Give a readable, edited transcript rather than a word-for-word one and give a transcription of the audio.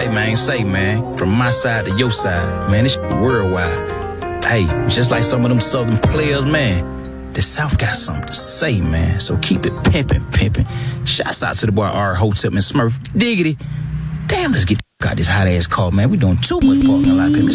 Hey, man, from my side to your side, man, this worldwide. Hey, just like some of them Southern players, man, the South got something to say, man. So keep it pimpin'. Shouts out to the boy R. Hotep and Smurf Diggity. Damn, let's get out this hot ass call, man. We doing too much parking lot pimping.